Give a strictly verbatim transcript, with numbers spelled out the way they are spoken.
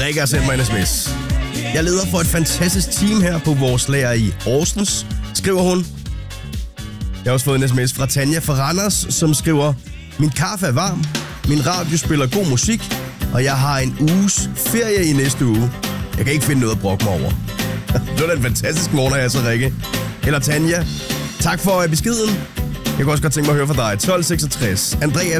Rikke har sendt mig en sms. Jeg leder for et fantastisk team her på vores lager i Horsens, skriver hun. Jeg har også fået en sms fra Tanja fra Randers, som skriver: Min kaffe er varm, min radio spiller god musik, og jeg har en uges ferie i næste uge. Jeg kan ikke finde noget at brokke mig over. Det var da en fantastisk morgen, jeg så, Rikke. Eller Tanja. Tak for beskeden. Jeg kunne også godt tænke mig at høre fra dig. tolv seksogtres. Andreas